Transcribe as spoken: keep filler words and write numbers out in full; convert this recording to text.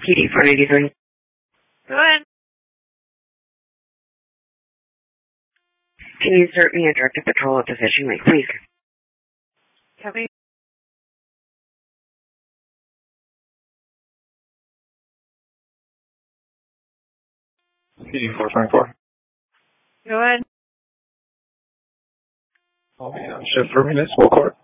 P D four eighty-three. Go ahead. Can you insert me a directed patrol at the fishing lake, please? Copy. P D four twenty-four. Go ahead. I'll be on shift for municipal court.